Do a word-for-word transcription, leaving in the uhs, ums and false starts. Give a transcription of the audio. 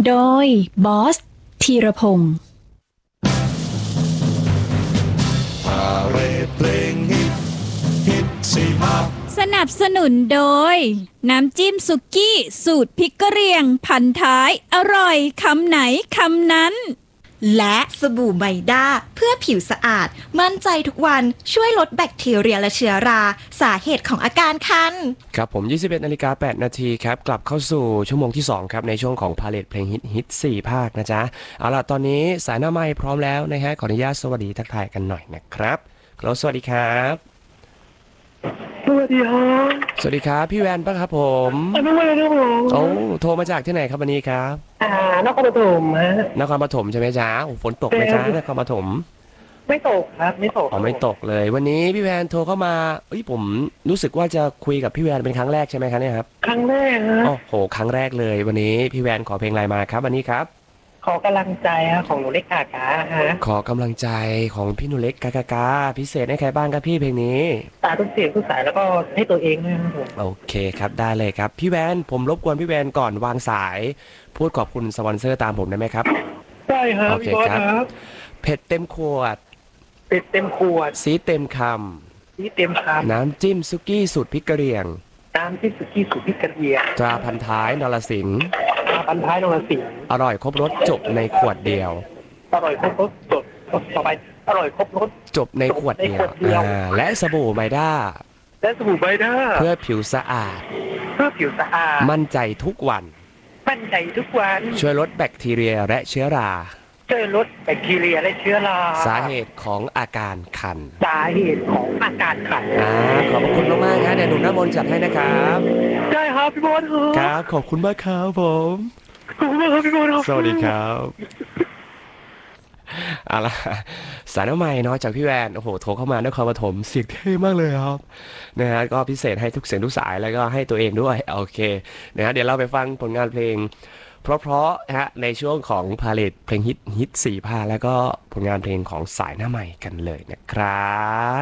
โดยบอสธีรพงศ์พาเรดเพลงฮิตฮิตสี่ภาคสนับสนุนโดยน้ำจิ้มสุกี้สูตรพริกกะเหรี่ยงพันท้ายอร่อยคำไหนคำนั้นและสบู่ไมด้าเพื่อผิวสะอาดมั่นใจทุกวันช่วยลดแบคทีเรียและเชื้อราสาเหตุของอาการคันครับผมยี่สิบเอ็ดนาฬิกาแปดนาทีครับกลับเข้าสู่ชั่วโมงที่สองครับในช่วงของพาเลทเพลงฮิตฮิตสี่ภาคนะจ๊ะเอาล่ะตอนนี้สายหน้าไมค์พร้อมแล้วนะฮะขออนุญาตสวัสดีทักทายกันหน่อยนะครับครับสวัสดีครับสวัสดีครับสวัสดีครับพี่แวนปะครับผมอนุมาครับผมโอ้โทรมาจากที่ไหนครับวันนี้ครับอ่านครปฐมฮะนครปฐมใช่ไหมจ๊ะโอ้ฝนตกไหมจ๊ะนครปฐมไม่ตกครับไม่ตกอ๋อไม่ตกเลยวันนี้พี่แวนโทรเข้ามาเอ้ยผมรู้สึกว่าจะคุยกับพี่แวนเป็นครั้งแรกใช่ไหมครับเนี่ยครับครั้งแรกฮะโอ้โหครั้งแรกเลยวันนี้พี่แวนขอเพลงอะไรมาครับวันนี้ครับขอกำลังใจฮะของหนูเล็กกากาฮะขอกำลังใจของพี่หนูเล็กกากากาพิเศษให้ใครบ้างครับพี่เพลงนี้ตาทุกเสียงทุกสายแล้วก็ให้ตัวเองด้วยครับผมโอเคครับได้เลยครับพี่แวนผมรบกวนพี่แวนก่อนวางสายพูดขอบคุณสปอนเซอร์ตามผมได้ไหมครับได้ครับโอเคครับเผ็ดเต็มขวดเผ็ดเต็มขวดซีเต็มคำซีเต็มคำน้ำจิ้มซุกี้สูตรพริกกะเหรี่ยงน้ำจิ้มสุกี้สูตรพริกกระเทียมตราพันท้ายนรสิงห์ตราพันท้ายนรสิงห์อร่อยครบรสจบในขวดเดียวอร่อยครบรสจบต่อไปอร่อยครบรสจบในขวดเดียวและสบู่ไมด้าและสบู่ไมด้าเพื่อผิวสะอาดเพื่อผิวสะอาดมั่นใจทุกวันมั่นใจทุกวันช่วยลดแบคทีเรียและเชื้อราช่วยลดแบคทีเรียและเชื้อราสาเหตุของอาการคันสาเหตุของอาการคันอ่าขอบคุณมากๆครับเดี๋ยวหนุ่มน้ำมนต์จัดให้นะครับได้ครับพี่บอลครับขอบคุณมากครับผมขอบคุณมากครับพี่บอลสวัสดีครับเอาล่ะสายน้ำใหม่เนาะจากพี่แวนโอ้โหโทรเข้ามานครปฐมเสียงเท่มากเลยครับนะฮะก็พิเศษให้ทุกเสียงทุกสายแล้วก็ให้ตัวเองด้วยโอเคนะฮะเดี๋ยวเราไปฟังผลงานเพลงเพราะๆฮะในช่วงของพาเลทเพลงฮิตฮิตสี่ภาคแล้วก็ผลงานเพลงของสายหน้าใหม่กันเลยนะครับ